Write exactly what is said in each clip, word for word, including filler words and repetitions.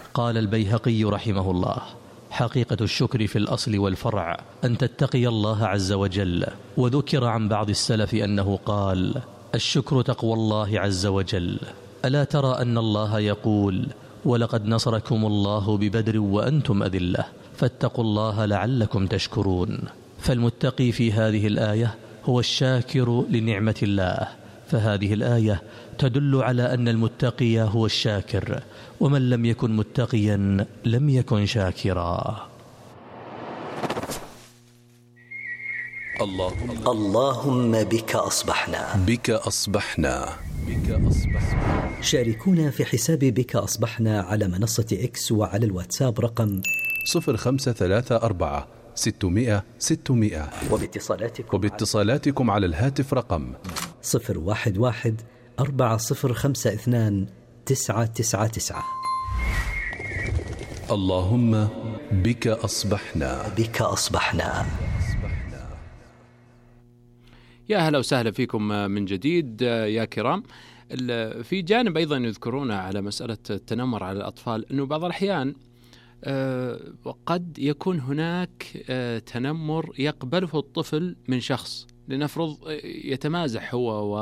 قال البيهقي رحمه الله: حقيقة الشكر في الأصل والفرع أن تتقي الله عز وجل. وذكر عن بعض السلف أنه قال: الشكر تقوى الله عز وجل. ألا ترى أن الله يقول: ولقد نصركم الله ببدر وأنتم أذلة فاتقوا الله لعلكم تشكرون. فالمتقي في هذه الآية هو الشاكر لنعمة الله، فهذه الآية تدل على أن المتقي هو الشاكر، ومن لم يكن متقيا لم يكن شاكرا. اللهم, اللهم بك أصبحنا بك أصبحنا بك أصبحنا. شاركونا في حساب بك أصبحنا على منصة إكس وعلى الواتساب رقم صفر خمسة ثلاثة أربعة ستمائة ستمائة، وباتصالاتكم, وباتصالاتكم على الهاتف رقم صفر واحد واحد أربعة صفر خمسة اثنان تسعة تسعة تسعة. اللهم بك أصبحنا بك أصبحنا. يا هلا وسهلا فيكم من جديد يا كرام. في جانب أيضا يذكرون على مسألة التنمر على الأطفال، أنه بعض الأحيان قد يكون هناك تنمر يقبله الطفل من شخص، لنفرض يتمازح هو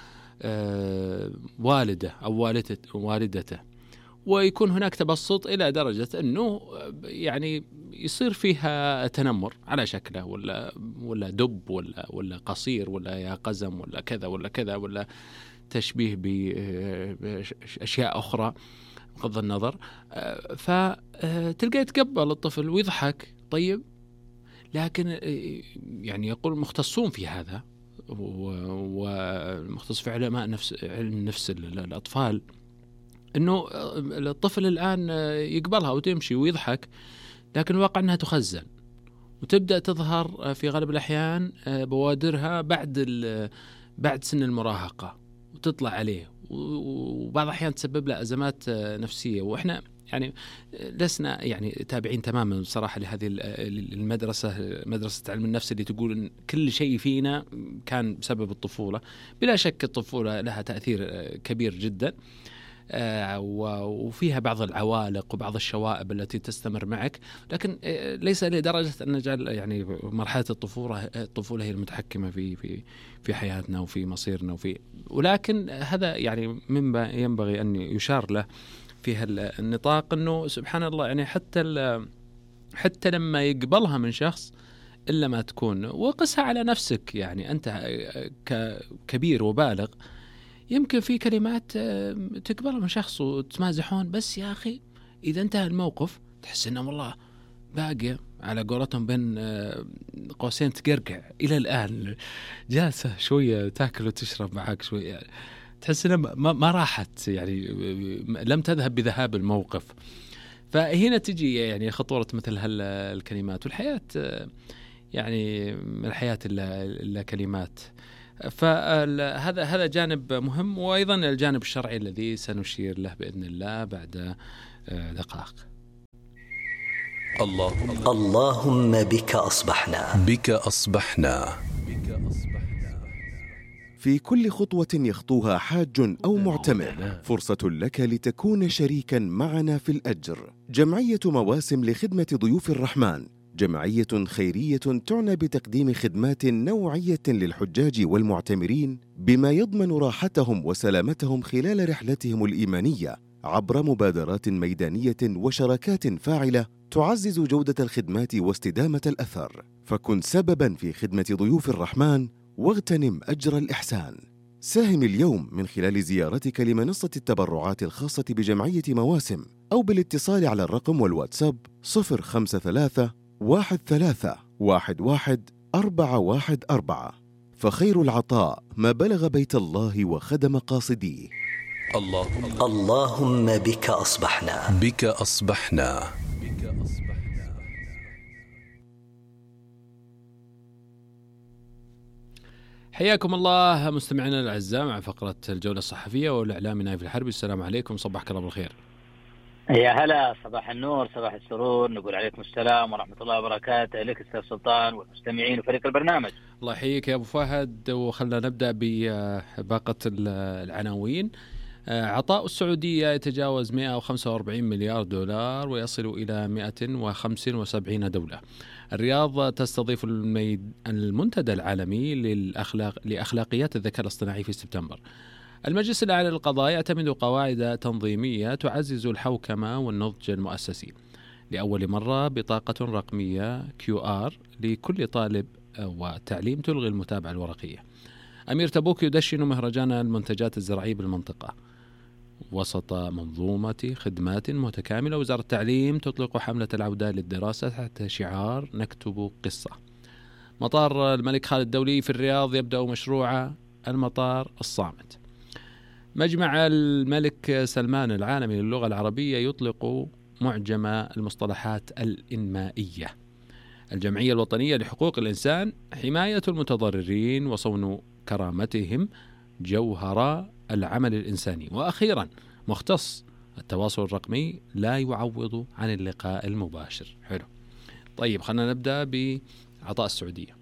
ووالده أو والدته، ويكون هناك تبسط إلى درجة أنه يعني يصير فيها تنمر على شكله، ولا ولا دب ولا ولا قصير ولا يا قزم ولا كذا ولا كذا، ولا تشبيه بأشياء أخرى بغض النظر. فتلقى يتقبل الطفل ويضحك طيب، لكن يعني يقول المختصون في هذا والمختص في علماء نفس علم نفس الأطفال أنه الطفل الآن يقبلها وتمشي ويضحك، لكن الواقع أنها تخزن وتبدأ تظهر في غالب الأحيان بوادرها بعد بعد سن المراهقة، وتطلع عليه، وبعض الأحيان تسبب له أزمات نفسية. وإحنا يعني لسنا يعني تابعين تماما بصراحة لهذه المدرسة، مدرسة علم النفس اللي تقول إن كل شيء فينا كان بسبب الطفولة. بلا شك الطفولة لها تأثير كبير جدا، وفيها بعض العوالق وبعض الشوائب التي تستمر معك، لكن ليس لدرجة أن نجعل يعني مرحلة الطفولة الطفولة هي المتحكمة في في في حياتنا وفي مصيرنا وفي ولكن هذا يعني مما ينبغي أن يشار له في هالنطاق، أنه سبحان الله يعني حتى حتى لما يقبلها من شخص إلا ما تكون، وقسها على نفسك. يعني أنت كبير وبالغ يمكن في كلمات تقبلها من شخص وتمازحون، بس يا أخي إذا انتهى الموقف تحس إنه والله باقية على قولتهم بين قوسين تقرقع إلى الآن، جالسة شوية تأكل وتشرب معك شوية، تحس إنه ما, ما راحت، يعني لم تذهب بذهاب الموقف. فهنا تجي يعني خطورة مثل هالكلمات. والحياة يعني الحياة إلا كلمات. فهذا هذا جانب مهم، وأيضا الجانب الشرعي الذي سنشير له بإذن الله بعد دقائق. اللهم, اللهم بك أصبحنا بك أصبحنا. في كل خطوة يخطوها حاج أو معتمر فرصة لك لتكون شريكا معنا في الأجر. جمعية مواسم لخدمة ضيوف الرحمن جمعية خيرية تعنى بتقديم خدمات نوعية للحجاج والمعتمرين بما يضمن راحتهم وسلامتهم خلال رحلتهم الإيمانية عبر مبادرات ميدانية وشراكات فاعلة تعزز جودة الخدمات واستدامة الأثر. فكن سبباً في خدمة ضيوف الرحمن واغتنم أجر الإحسان. ساهم اليوم من خلال زيارتك لمنصة التبرعات الخاصة بجمعية مواسم، أو بالاتصال على الرقم والواتساب صفر خمسة ثلاثة واحد ثلاثة واحد واحد أربعة واحد أربعة. فخير العطاء ما بلغ بيت الله وخدم قاصديه. اللهم, اللهم بك أصبحنا بك أصبحنا. حياكم الله مستمعينا الأعزاء مع فقرة الجولة الصحفية والإعلامي نايف الحربي. السلام عليكم، صباحك الله بالخير. يا هلا، صباح النور، صباح السرور، نقول عليكم السلام ورحمة الله وبركاته لك أستاذ سلطان والمستمعين وفريق البرنامج. الله يحييك يا أبو فهد، وخلنا نبدأ بباقة العناوين. عطاء السعودية يتجاوز مئة وخمسة وأربعين مليار دولار ويصل إلى مئة وخمسة وسبعين دولة. الرياض تستضيف المنتدى العالمي للأخلاق لأخلاقيات الذكاء الاصطناعي في سبتمبر. المجلس الأعلى للقضاء يعتمد قواعد تنظيمية تعزز الحوكمة والنضج المؤسسي. لأول مرة بطاقة رقمية كيو آر لكل طالب وتعليم تلغي المتابعة الورقية. أمير تبوك يدشن مهرجان المنتجات الزراعية بالمنطقة وسط منظومة خدمات متكاملة. وزارة التعليم تطلق حملة العودة للدراسة تحت شعار نكتب قصة. مطار الملك خالد الدولي في الرياض يبدأ مشروع المطار الصامت. مجمع الملك سلمان العالمي للغة العربية يطلق معجم المصطلحات الإنمائية. الجمعية الوطنية لحقوق الإنسان حماية المتضررين وصون كرامتهم جوهر العمل الإنساني. وأخيرا مختص التواصل الرقمي لا يعوض عن اللقاء المباشر. حلو. طيب خلينا نبدأ بعطاء السعودية.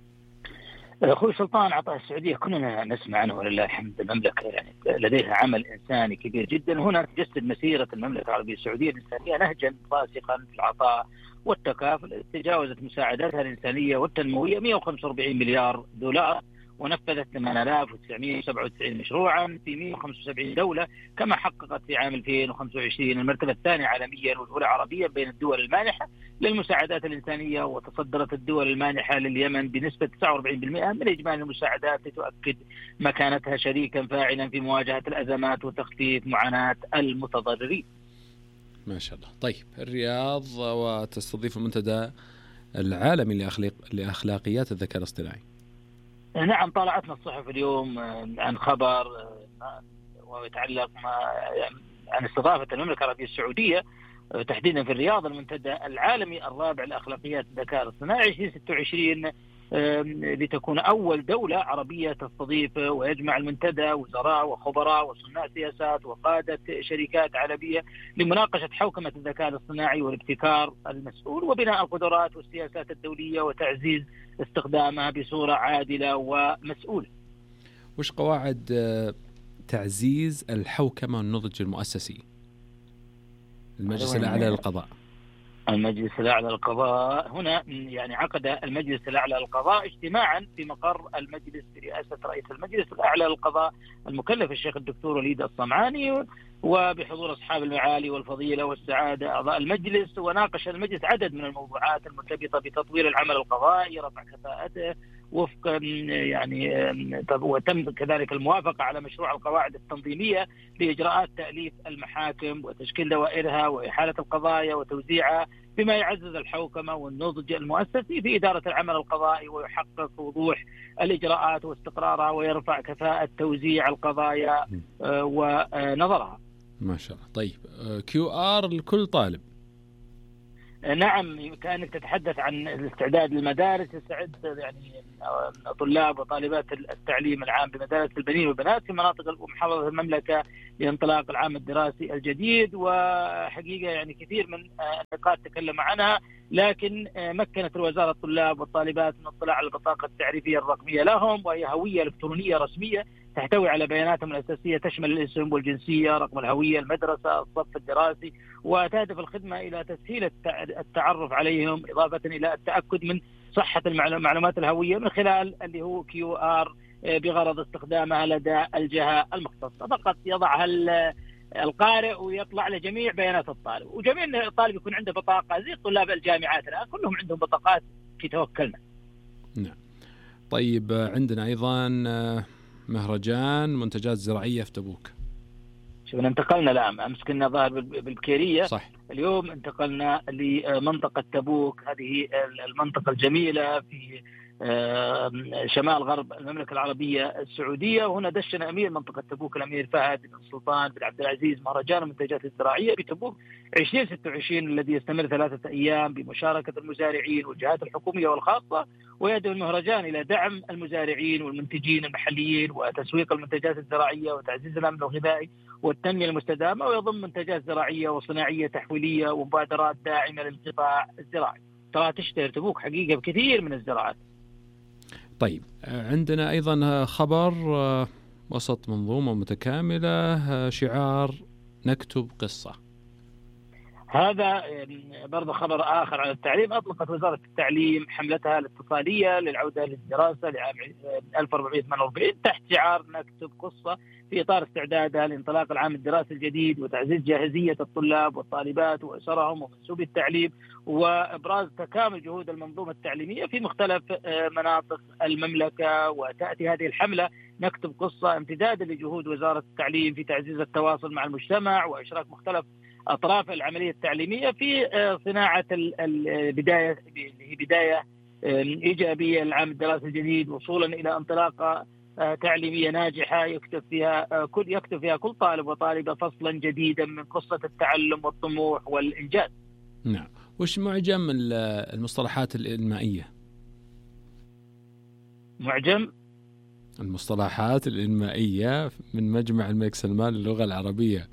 أخوي سلطان، عطاء السعودية كلنا نسمع عنه ولله الحمد. المملكة يعني لديها عمل إنساني كبير جدا. هنا تجسد مسيرة المملكة العربية السعودية الإنسانية نهجا راسخا في العطاء والتكافل. تجاوزت مساعداتها الإنسانية والتنموية مئة وخمسة وأربعين مليار دولار، ونفذت ثمانية آلاف وتسعمئة وسبعة وتسعين مشروعا في مئة وخمسة وسبعين دولة، كما حققت في عام ألفين وخمسة وعشرين المرتبة الثانية عالميا والأولى عربيا بين الدول المانحة للمساعدات الإنسانية، وتصدرت الدول المانحة لليمن بنسبة تسعة وأربعين بالمئة من إجمالي المساعدات، لتؤكد مكانتها شريكا فاعلا في مواجهة الأزمات وتخفيف معاناة المتضررين. ما شاء الله. طيب الرياض وتستضيف المنتدى العالمي لأخلاق لأخلاقيات الذكاء الاصطناعي. نعم، طالعتنا الصحف اليوم عن خبر ويتعلق عن استضافة المملكة العربية السعودية تحديدا في الرياض المنتدى العالمي الرابع لأخلاقيات الذكاء الاصطناعي ألفين وستة وعشرين، لتكون أول دولة عربية تستضيف ويجمع المنتدى وزراء وخبراء وصناع سياسات وقادة شركات عالمية لمناقشة حوكمة الذكاء الاصطناعي والابتكار المسؤول وبناء القدرات والسياسات الدولية وتعزيز استخدامها بصورة عادلة ومسؤولة. وش قواعد تعزيز الحوكمة والنضج المؤسسي؟ المجلس الأعلى للقضاء. المجلس الأعلى للقضاء هنا يعني عقد المجلس الأعلى للقضاء اجتماعا في مقر المجلس برئاسة رئيس المجلس الأعلى للقضاء المكلف الشيخ الدكتور وليد الصمعاني، وبحضور أصحاب المعالي والفضيلة والسعادة أعضاء المجلس. وناقش المجلس عدد من الموضوعات المرتبطة بتطوير العمل القضائي، رفع كفاءته وفق يعني، وتم كذلك الموافقة على مشروع القواعد التنظيمية لإجراءات تأليف المحاكم وتشكيل دوائرها وإحالة القضايا وتوزيعها، بما يعزز الحوكمة والنضج المؤسسي في إدارة العمل القضائي ويحقق وضوح الإجراءات واستقرارها ويرفع كفاءة توزيع القضايا ونظرها. ما شاء الله. طيب كيو آر لكل طالب. نعم، كأنك تتحدث عن الاستعداد للمدارس، يستعد يعني طلاب وطالبات التعليم العام بمدارس البنين والبنات في مناطق ومحافظة المملكة لانطلاق العام الدراسي الجديد. وحقيقة يعني كثير من النقاط تكلم عنها، لكن مكنت الوزارة الطلاب والطالبات من الاطلاع على البطاقة التعريفية الرقمية لهم، وهي هوية إلكترونية رسمية تحتوي على بياناتهم الأساسية تشمل الاسم والجنسية، رقم الهوية، المدرسة، الصف الدراسي، وتهدف الخدمة إلى تسهيل التعرف عليهم، إضافة إلى التأكد من صحة المعلومات الهوية من خلال اللي هو كيو آر بغرض استخدامها لدى الجهة المختصة. فقط يضعها القارئ ويطلع لجميع بيانات الطالب، وجميع الطالب يكون عنده بطاقة زي طلاب الجامعات الآن كلهم عندهم بطاقات في توكلنا. نعم. طيب عندنا أيضا مهرجان منتجات زراعية في تبوك. شوفنا انتقلنا الآن، أمس كنا ظاهر بالبكيرية، صح. اليوم انتقلنا لمنطقة تبوك، هذه المنطقة الجميلة في شمال غرب المملكة العربية السعودية. وهنا دشن أمير منطقة تبوك الأمير فهد بن سلطان بن عبد العزيز مهرجان المنتجات الزراعية بتبوك ألفين وستة وعشرين الذي يستمر ثلاثة أيام بمشاركة المزارعين والجهات الحكومية والخاصة. ويدعو المهرجان إلى دعم المزارعين والمنتجين المحليين وتسويق المنتجات الزراعية وتعزيز الأمن الغذائي والتنمية المستدامة، ويضم منتجات زراعية وصناعية تحويلية ومبادرات داعمة للقطاع الزراعي. ترى تشتهر تبوك حقيقة بكثير من الزراعات. طيب عندنا أيضا خبر وسط منظومة متكاملة، شعار نكتب قصة. هذا برضه خبر آخر عن التعليم. أطلقت وزارة التعليم حملتها الاتصالية للعودة للدراسة لعام ألف وأربعمائة وثمانية وأربعين تحت شعار نكتب قصة، في إطار استعدادها لانطلاق العام الدراسي الجديد وتعزيز جاهزية الطلاب والطالبات وأسرهم ومنسوبي التعليم، وإبراز تكامل جهود المنظومة التعليمية في مختلف مناطق المملكة. وتأتي هذه الحملة نكتب قصة امتدادا لجهود وزارة التعليم في تعزيز التواصل مع المجتمع وإشراك مختلف أطراف العملية التعليمية في صناعة البداية بداية إيجابية للعام الدراسي الجديد، وصولا إلى انطلاقة تعليمية ناجحة يكتب فيها كل يكتب فيها كل طالب وطالبة فصلا جديدا من قصة التعلم والطموح والإنجاز. نعم. وش معجم المصطلحات الإنمائية؟ معجم المصطلحات الإنمائية من مجمع الملك سلمان للغة العربية.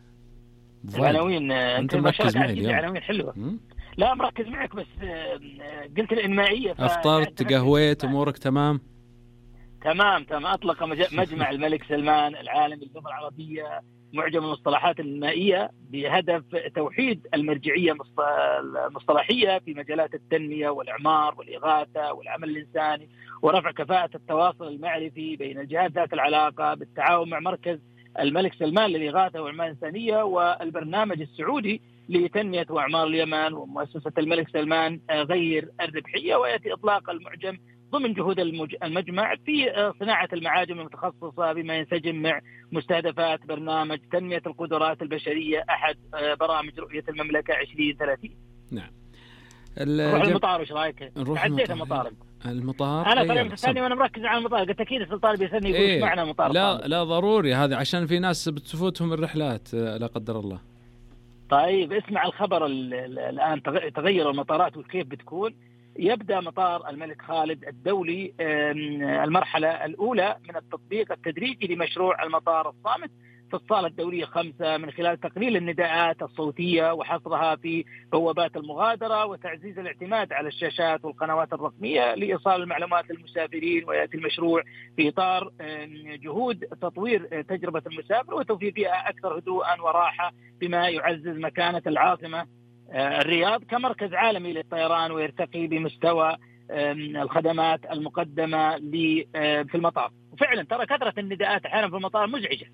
العناوين أنت مركز معي اليوم. عناوين حلوة. م? لا مركز معك، بس قلت الإنمائية. أفطرت قهويت أمورك تمام؟ تمام تمام. أطلق مجمع الملك سلمان العالمي للغة العربية معجم المصطلحات الإنمائية بهدف توحيد المرجعية المصطلحية في مجالات التنمية والإعمار والإغاثة والعمل الإنساني، ورفع كفاءة التواصل المعرفي بين الجهات ذات العلاقة بالتعاون مع مركز الملك سلمان للإغاثة والأعمال الإنسانية والبرنامج السعودي لتنمية وإعمار اليمن ومؤسسة الملك سلمان غير الربحية. ويأتي إطلاق المعجم ضمن جهود المجمع في صناعة المعاجم المتخصصة بما ينسجم مع مستهدفات برنامج تنمية القدرات البشرية أحد برامج رؤية المملكة عشرين ثلاثين. نعم. نروح المطار، وش رايك؟ عديت المطار. المطار انا طالب ثاني وانا مركز على المطار، قلت اكيد الطالب يسالني يقول ايش معنى مطار. لا طالب. لا ضروري هذا عشان في ناس بتفوتهم الرحلات لا قدر الله. طيب اسمع الخبر الان، تغير المطارات وكيف بتكون. يبدأ مطار الملك خالد الدولي المرحلة الأولى من التطبيق التدريجي لمشروع المطار الصامت في الصالة الدولية خمسة من خلال تقليل النداءات الصوتية وحصرها في بوابات المغادرة وتعزيز الاعتماد على الشاشات والقنوات الرقمية لإيصال المعلومات للمسافرين. ويأتي المشروع في إطار جهود تطوير تجربة المسافر وتوفيرها أكثر هدوءا وراحة بما يعزز مكانة العاصمة الرياض كمركز عالمي للطيران ويرتقي بمستوى الخدمات المقدمة في المطار. وفعلا ترى كثرة النداءات أحيانا في المطار مزعجة.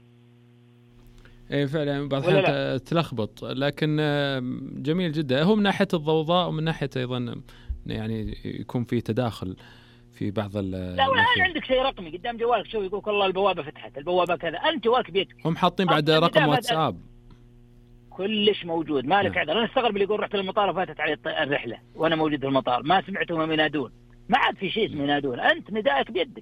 ايه فعلا بعض الأحيان تلخبط، لكن جميل جدا هو من ناحية الضوضاء ومن ناحية أيضا يعني يكون في تداخل في بعض ال لا والآن عندك شيء رقمي قدام جوالك، شو يقولك والله البوابة فتحت، البوابة كذا، أنت جوالك بيدك. هم حاطين بعد رقم واتساب كلش موجود، مالك عذر. أنا استغرب اللي يقول رحت للمطار وفاتت علي الرحلة وأنا موجود في المطار ما سمعتهم ينادون. ما عاد في شيء اسمه ينادون، أنت ندائك بيدك.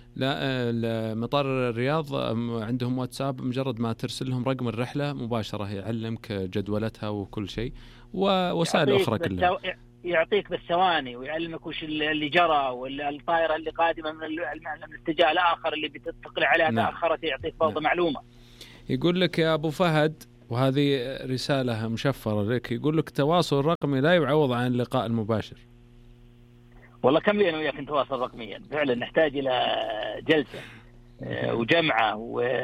لا مطار الرياض عندهم واتساب، مجرد ما ترسل لهم رقم الرحلة مباشرة يعلمك جدولتها وكل شيء ووسائل أخرى كلها. يعطيك بالثواني ويعلمك وش اللي جرى والطائرة اللي قادمة من الاتجاه الآخر اللي بتتقل عليها نعم. تأخرت، يعطيك برضه نعم. معلومة. يقول لك يا أبو فهد، وهذه رسالة مشفرة لك، يقول لك التواصل الرقمي لا يعوض عن اللقاء المباشر. والله كم لي أنا وياك نتواصل رقميا، فعلا نحتاج إلى جلسة وجمعة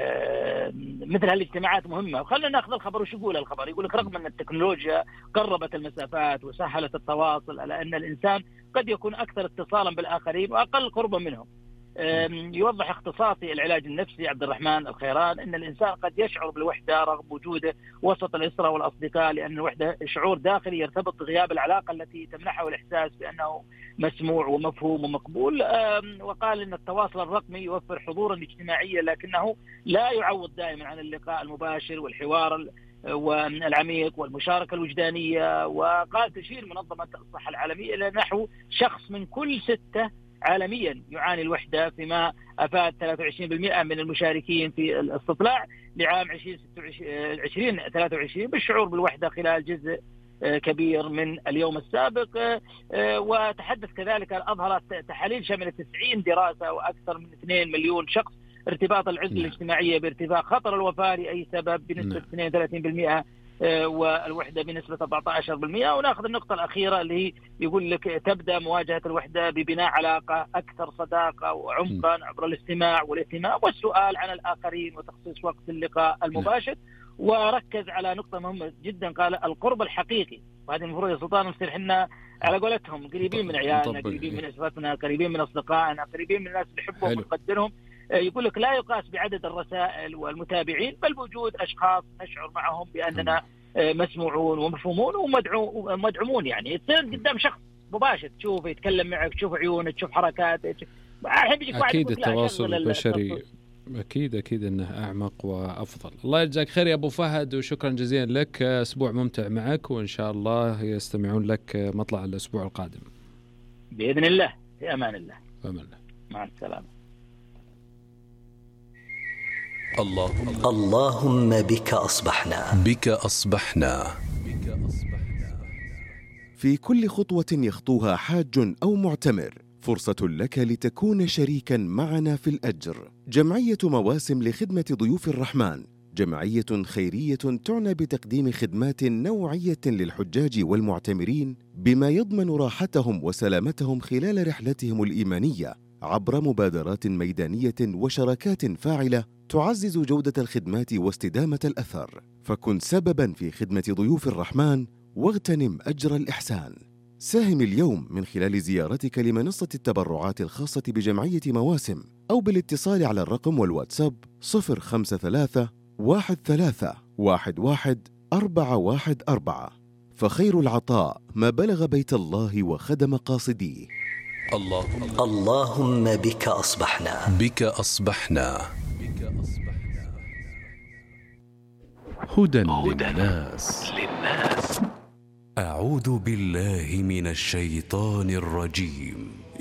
ومثل هالاجتماعات مهمة. وخلنا ناخذ الخبر وش يقول الخبر. يقول لك رغم أن التكنولوجيا قربت المسافات وسهلت التواصل، على أن الإنسان قد يكون أكثر اتصالا بالآخرين وأقل قربا منهم. يوضح اختصاصي العلاج النفسي عبد الرحمن الخيران أن الإنسان قد يشعر بالوحدة رغم وجوده وسط الأسرة والأصدقاء، لأن الوحدة شعور داخلي يرتبط بغياب العلاقة التي تمنحه الإحساس بأنه مسموع ومفهوم ومقبول. وقال أن التواصل الرقمي يوفر حضورا اجتماعيا لكنه لا يعوض دائما عن اللقاء المباشر والحوار والعميق والمشاركة الوجدانية. وقال تشير منظمة الصحة العالمية إلى نحو شخص من كل ستة عالميا يعاني الوحدة، فيما أفاد ثلاثة وعشرين بالمئة من المشاركين في الاستطلاع لعام عشرين ثلاثة وعشرين بالشعور بالوحدة خلال جزء كبير من اليوم السابق. وتحدث كذلك أظهرت تحاليل شملت تسعين دراسة وأكثر من اثنين مليون شخص ارتباط العزلة الاجتماعية بارتفاع خطر الوفاة لأي سبب بنسبة اثنين وثلاثين بالمئة والوحدة بنسبة أربعة عشر بالمئة. ونأخذ النقطة الأخيرة اللي هي يقول لك تبدأ مواجهة الوحدة ببناء علاقة أكثر صداقة وعمقا عبر الاستماع والاهتمام والسؤال عن الآخرين وتخصيص وقت اللقاء المباشر. وركز على نقطة مهمة جدا، قال القرب الحقيقي، وهذه المفروض يا سلطان نصير حنا على قولتهم قريبين من عيالنا، قريبين من أسرتنا، قريبين من أصدقائنا، قريبين من الناس اللي نحبهم ونقدرهم. يقول لك لا يقاس بعدد الرسائل والمتابعين، بل بوجود أشخاص نشعر معهم بأننا مسموعون ومفهومون ومدعومون. يعني تصير قدام شخص مباشر، تشوفه يتكلم معك، تشوف عيونه، تشوف حركاته. أكيد التواصل البشري أكيد أكيد أنه أعمق وأفضل. الله يجزاك خير يا أبو فهد، وشكرا جزيلا لك. أسبوع ممتع معك، وإن شاء الله يستمعون لك مطلع الأسبوع القادم بإذن الله. في أمان الله. أمان الله. مع السلامة. اللهم اللهم بك أصبحنا بك أصبحنا في كل خطوة يخطوها حاج أو معتمر فرصة لك لتكون شريكا معنا في الأجر. جمعية مواسم لخدمة ضيوف الرحمن جمعية خيرية تعنى بتقديم خدمات نوعية للحجاج والمعتمرين بما يضمن راحتهم وسلامتهم خلال رحلتهم الإيمانية عبر مبادرات ميدانية وشراكات فاعلة تعزز جودة الخدمات واستدامة الأثر. فكن سبباً في خدمة ضيوف الرحمن واغتنم أجر الإحسان. ساهم اليوم من خلال زيارتك لمنصة التبرعات الخاصة بجمعية مواسم أو بالاتصال على الرقم والواتساب صفر خمسة ثلاثة واحد ثلاثة واحد واحد أربعة واحد أربعة. فخير العطاء ما بلغ بيت الله وخدم قاصديه. اللهم اللهم بك أصبحنا بك أصبحنا هدى للناس. أعوذ بالله من الشيطان الرجيم.